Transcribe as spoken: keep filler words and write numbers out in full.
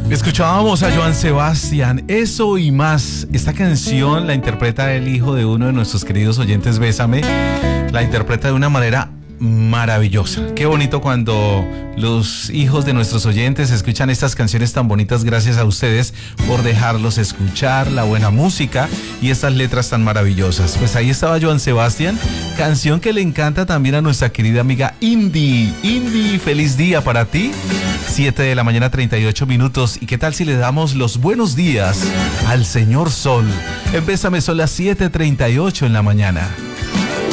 Escuchábamos a Joan Sebastián, Eso y Más. Esta canción la interpreta el hijo de uno de nuestros queridos oyentes, Bésame. La interpreta de una manera maravillosa. Qué bonito cuando los hijos de nuestros oyentes escuchan estas canciones tan bonitas. Gracias a ustedes por dejarlos escuchar la buena música y estas letras tan maravillosas. Pues ahí estaba Joan Sebastián, canción que le encanta también a nuestra querida amiga Indy. Indy, feliz día para ti. siete de la mañana, treinta y ocho minutos. ¿Y qué tal si le damos los buenos días al señor Sol? En Bésame son las siete treinta y ocho en la mañana.